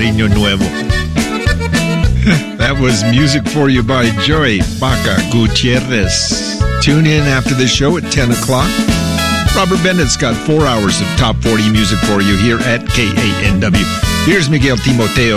Año Nuevo. That was music for you by Joey Baca Gutierrez. Tune in after the show at 10 o'clock. Robert Bennett's got 4 hours of top 40 music for you here at KANW. Here's Miguel Timoteo